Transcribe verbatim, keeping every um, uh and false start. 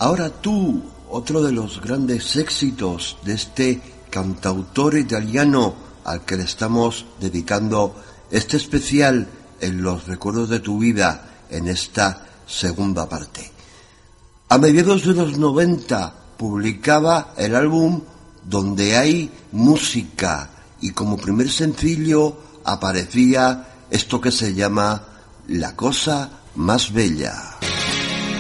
Ahora tú, otro de los grandes éxitos de este cantautor italiano al que le estamos dedicando este especial en los recuerdos de tu vida en esta segunda parte. A mediados de los noventa publicaba el álbum Donde hay música y como primer sencillo aparecía esto que se llama La cosa más bella.